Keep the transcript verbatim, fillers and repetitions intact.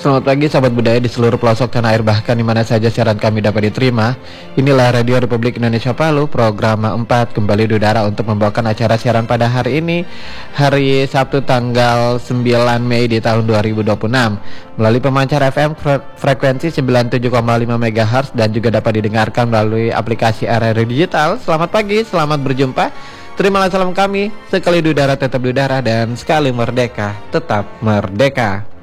Selamat pagi sahabat budaya di seluruh pelosok tanah air, bahkan di mana saja siaran kami dapat diterima. Inilah Radio Republik Indonesia Palu, program empat kembali di udara untuk membawakan acara siaran pada hari ini, hari Sabtu tanggal sembilan Mei di tahun dua ribu dua puluh enam, melalui pemancar F M fre frekuensi sembilan puluh tujuh koma lima megahertz dan juga dapat didengarkan melalui aplikasi R R I Digital. Selamat pagi, selamat berjumpa. Terimalah salam kami, sekali di udara tetap di udara dan sekali merdeka tetap merdeka.